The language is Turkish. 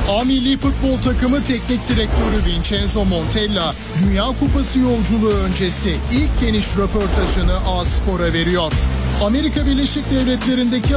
A Milli Futbol Takımı Teknik Direktörü Vincenzo Montella, Dünya Kupası yolculuğu öncesi ilk geniş röportajını A Spor'a veriyor. Amerika Birleşik Devletleri'ndeki